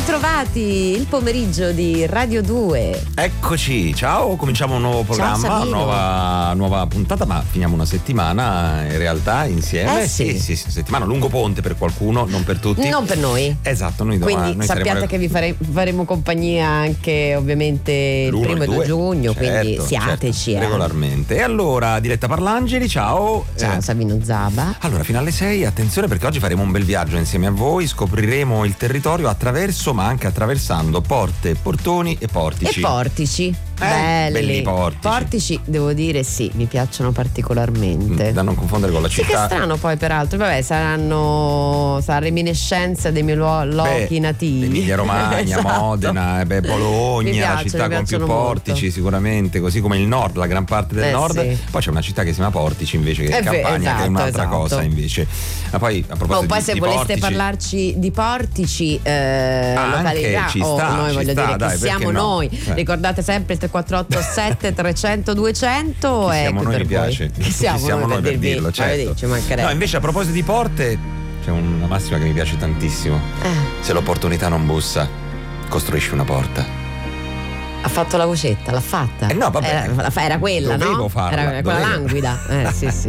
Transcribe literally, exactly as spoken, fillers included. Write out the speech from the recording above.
bentrovati, il pomeriggio di Radio due. Eccoci, ciao, cominciamo un nuovo programma, nuova, nuova puntata, ma finiamo una settimana in realtà insieme. Eh sì. Sì, sì, sì, settimana lungo ponte per qualcuno, non per tutti. Non per noi. Esatto, noi domani. Quindi noi sappiate saremo... che vi fare, faremo compagnia anche ovviamente il L'uno, primo il e due due. giugno, Certo, quindi siateci. certo, eh. regolarmente. E allora, Diletta Parlangeli, ciao. Ciao Eh, Savino Zaba. Allora, fino alle sei, attenzione perché oggi faremo un bel viaggio insieme a voi, scopriremo il territorio attraverso, ma anche attraversando porte, portoni e portici. E portici. Eh, belli. belli portici. Portici, devo dire, sì, mi piacciono particolarmente. Da non confondere con la Sì, città. che strano poi peraltro, vabbè, saranno sarà reminiscenza dei miei luo- luoghi Beh, nativi. Emilia Romagna, Esatto. Modena, eh beh, Mi Bologna, piace, la città mi con più piacciono portici molto. sicuramente, così come il nord, la gran parte del Eh, nord. sì. Poi c'è una città che si chiama Portici invece, che è Eh, beh, Campania, esatto, che è un'altra esatto. cosa invece. Ma poi a proposito Oh, poi di, se di voleste portici, parlarci di portici, eh, Ah, località, anche ci oh, sta, noi ci voglio sta, dire dai, che siamo perché no? noi. Eh. Ricordate sempre il tre quattro otto sette trecento duecento. Chi È siamo qui noi per mi voi. piace. Che siamo, Chi siamo noi per dirvi, dirlo, ma certo. vedi, ci mancherebbe. No, invece a proposito di porte, c'è una massima che mi piace tantissimo. Eh, Se l'opportunità non bussa, costruisci una porta. ha fatto la vocetta, l'ha fatta. Eh no, vabbè. Era, era quella, Dovevo no? farla, Era quella dovevo. languida. Eh, sì, sì.